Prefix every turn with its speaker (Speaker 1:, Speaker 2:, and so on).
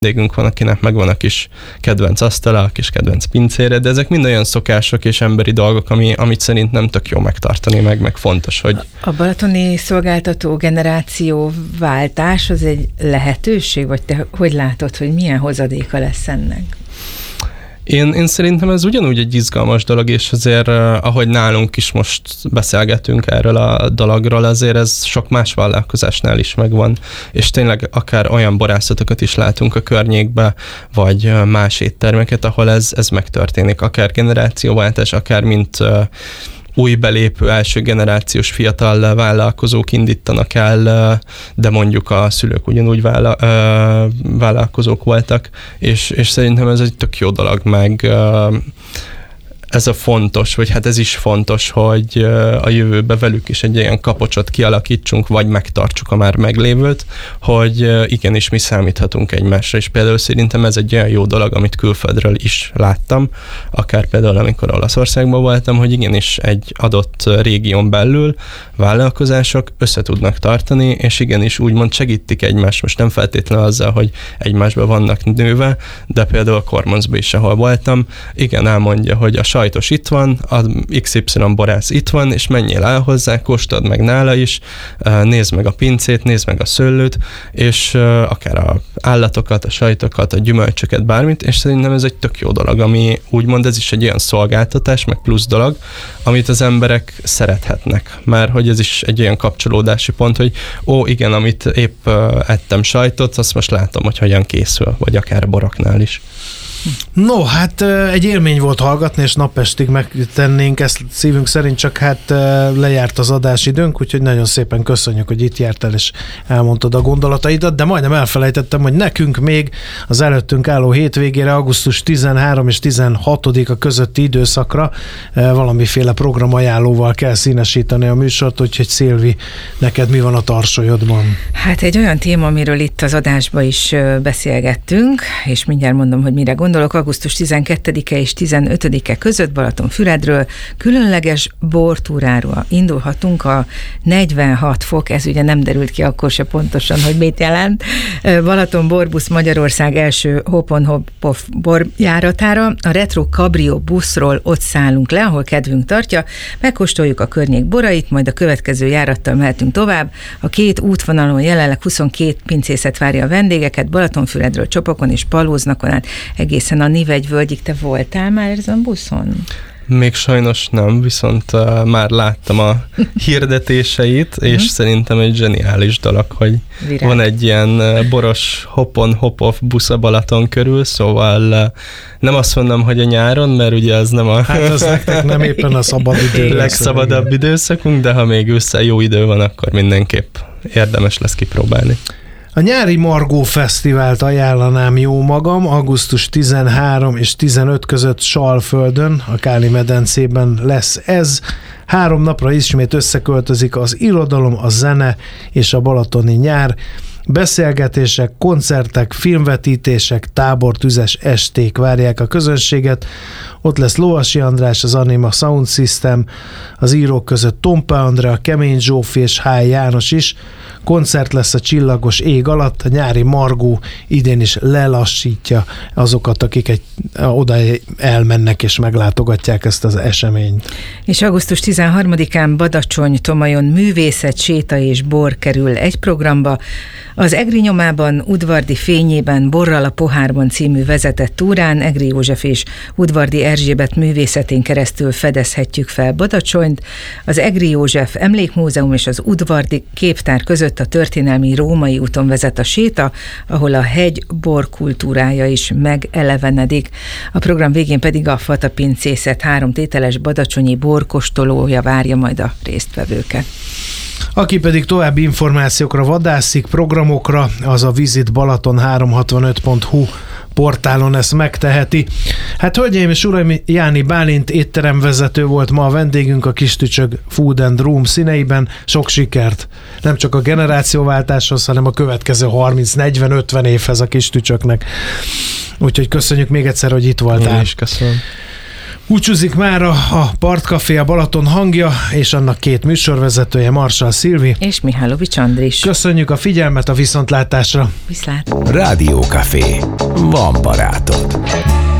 Speaker 1: vendégünk van, akinek megvan a kis kedvenc asztala, a kis kedvenc pincére, de ezek mind olyan szokások és emberi dolgok, amit szerintem tök jó megtartani, meg fontos, hogy...
Speaker 2: A balatoni szolgáltató generációváltás az egy lehetőség, vagy te hogy látod, hogy milyen hozadéka lesz ennek?
Speaker 1: Én szerintem ez ugyanúgy egy izgalmas dolog, és azért, ahogy nálunk is most beszélgetünk erről a dologról, azért ez sok más vállalkozásnál is megvan, és tényleg akár olyan borászatokat is látunk a környékbe, vagy más éttermeket, ahol ez megtörténik, akár generációváltás, akár mint új belépő, első generációs fiatal vállalkozók indítanak el, de mondjuk a szülők ugyanúgy vállalkozók voltak, és szerintem ez egy tök jó dolog, meg ez a fontos, vagy hát ez is fontos, hogy a jövőben velük is egy ilyen kapocsot kialakítsunk, vagy megtartsuk a már meglévőt, hogy igenis mi számíthatunk egymásra, és például szerintem ez egy olyan jó dolog, amit külföldről is láttam, akár például amikor Olaszországban voltam, hogy igenis egy adott régión belül vállalkozások össze tudnak tartani, és igenis úgymond segítik egymást, most nem feltétlenül azzal, hogy egymásban vannak nőve, de például Kormonszban is, ahol voltam, igen, elmondja, hogy a sajtos itt van, a XY borász itt van, és menjél el hozzá, kóstold meg nála is, nézd meg a pincét, nézd meg a szőlőt, és akár a állatokat, a sajtokat, a gyümölcsöket, bármit, és szerintem ez egy tök jó dolog, ami úgymond ez is egy olyan szolgáltatás, meg plusz dolog, amit az emberek szerethetnek. Már hogy ez is egy olyan kapcsolódási pont, hogy igen, amit épp ettem sajtot, azt most látom, hogy hogyan készül, vagy akár boroknál is.
Speaker 3: No, hát egy élmény volt hallgatni, és napestig megtennénk ezt szívünk szerint, csak hát lejárt az adásidőnk, úgyhogy nagyon szépen köszönjük, hogy itt jártál, és elmondtad a gondolataidat, de majdnem elfelejtettem, hogy nekünk még az előttünk álló hétvégére, augusztus 13 és 16-a közötti időszakra valamiféle programajánlóval kell színesíteni a műsort, úgyhogy Szilvi, neked mi van a tarsolyodban? Hát
Speaker 2: egy olyan téma, amiről itt az adásban is beszélgettünk, és mindjárt mondom, hogy mire gondolok, augusztus 12-e és 15-e között Balatonfüredről különleges bortúráról indulhatunk a 46 fok, ez ugye nem derült ki akkor se pontosan, hogy mit jelent, Balaton Borbusz Magyarország első Hop-on-Hop-off borjáratára. A Retro Cabrio buszról ott szállunk le, ahol kedvünk tartja, megkóstoljuk a környék borait, majd a következő járattal mehetünk tovább. A két útvonalon jelenleg 22 pincészet várja a vendégeket, Balatonfüredről Csopokon és Palóznakon át egészen a Nivegyvölgyig. Te voltál már ezen a buszon?
Speaker 1: Még sajnos nem, viszont már láttam a hirdetéseit, és szerintem egy zseniális dolog, hogy van egy ilyen boros hop-on, hop-off busz a Balaton körül, szóval nem azt mondom, hogy a nyáron, mert ugye az nem a...
Speaker 3: Hát az nektek nem éppen a szabad idő.
Speaker 1: Legszabadabb időszakunk, de ha még ősszel jó idő van, akkor mindenképp érdemes lesz kipróbálni.
Speaker 3: A nyári Margó Fesztivált ajánlanám jó magam, augusztus 13 és 15 között Salföldön, a Káli-medencében lesz ez. 3 napra ismét összeköltözik az irodalom, a zene és a balatoni nyár. Beszélgetések, koncertek, filmvetítések, tábortüzes esték várják a közönséget. Ott lesz Lovasi András, az Anima Sound System, az írók között Tompa Andrea, Kemény Zsófi és H. János is. Koncert lesz a csillagos ég alatt, a nyári Margó idén is lelassítja azokat, akik oda elmennek és meglátogatják ezt az eseményt.
Speaker 2: És augusztus 13-án Badacsony-Tomajon művészet, séta és bor kerül egy programba. Az Egri nyomában, Udvardi fényében, Borral a pohárban című vezetett túrán Egri József és Udvardi Erzsébet művészetén keresztül fedezhetjük fel Badacsonyt. Az Egri József Emlékmúzeum és az Udvardi Képtár között a történelmi Római úton vezet a séta, ahol a hegy bor kultúrája is megelevenedik. A program végén pedig a Fata pincészet 3 tételes badacsonyi borkóstolója várja majd a résztvevőket.
Speaker 3: Aki pedig további információkra vadászik, programokra, az a visitbalaton365.hu portálon ezt megteheti. Hát hölgyeim és uraim, Jáni Bálint étteremvezető volt ma a vendégünk a Kistücsök Food and Room színeiben. Sok sikert! Nem csak a generációváltáshoz, hanem a következő 30-40-50 évhez a Kistücsöknek. Úgyhogy köszönjük még egyszer, hogy itt voltál.
Speaker 1: Én is köszönöm.
Speaker 3: Búcsúzik már a Partcafé, a Balaton hangja, és annak két műsorvezetője, Marsal Szilvi.
Speaker 2: És Mihálovics Andris.
Speaker 3: Köszönjük a figyelmet, a viszontlátásra.
Speaker 2: Viszlát.
Speaker 4: Rádiókafé. Van barátod.